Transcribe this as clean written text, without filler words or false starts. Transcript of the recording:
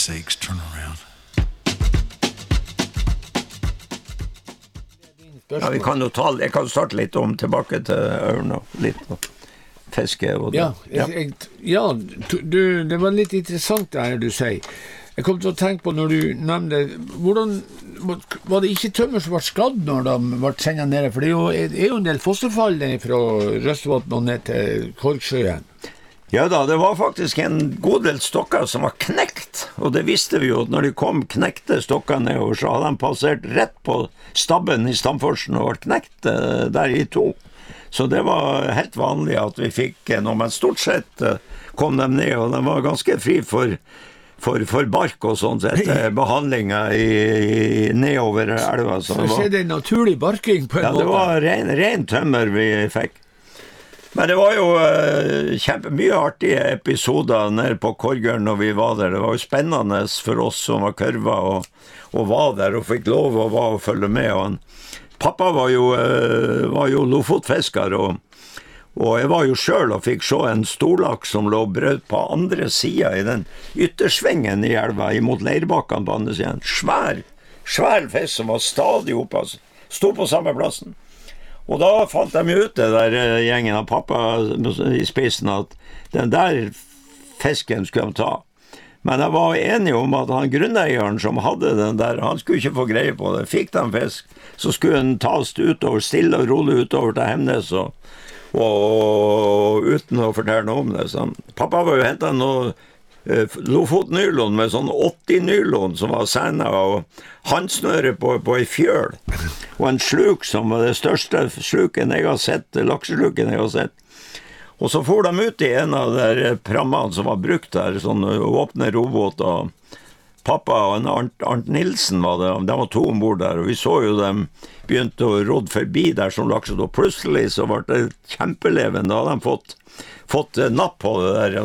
sakes, turn around. Ja, vi kan jo jeg kan starte litt om tilbake til ørn og litt fiske. Og det var litt interessant det her du sier. Jeg kom til å tenke på når du nevnte, hvordan var det ikke tømmer som ble skadd når de ble sendt nede? For det er jo en del fosterfall fra Røstvatn og ned til Korksjøen. Ja da, det var faktisk en god del stokker som var knekt, og det visste vi jo. Når de kom knekte stokker nedover, så hadde de passert rett på stabben i Stamforsen og vært knekt der i to. Så det var helt vanlig at vi fikk noe, men stort sett kom de ned, og de var ganske fri for bark og sånt etter behandlinger nedover elva. Så skjedde en naturlig barking på en måte? Ja, det var ren tømmer vi fikk. Men det var jo mye artige episoder nede på Korgøren når vi var der. Det var jo spennende for oss som var kørva og var der og fikk lov å følge med. Og pappa var jo lofotfisker, og jeg var jo selv og fikk se en storlaks som lå brød på andre siden i den yttersvingen i elva, imot Leirbakken på andre siden. Svær fisk som var stadig oppe, stod på samme plassen. Og da fant de ut det der gjengen av pappa i spissen at den der fisken skulle de ta. Men jeg var enig om at han grunneieren som hadde den der, han skulle ikke få greie på det. Fikk de fisk, så skulle den tas utover, stille og rolig utover til Hemnes og uten å fortelle noe om det. Så pappa var jo hentet noe Lofotnylon med sånn 80-nylon som var sena, og handsnøre på en fjøl, og en sluk som var det største sluken jeg har sett, laksesluken jeg har sett. Og så for de ut i en av de prammene som var brukt der, sånn åpne robåt, og pappa og en Arnt Nilsen var det, de var to ombord der, og vi så jo dem begynte å råde forbi der som lakset, og plutselig så var det kjempeleven, da hadde de fått napp på det der,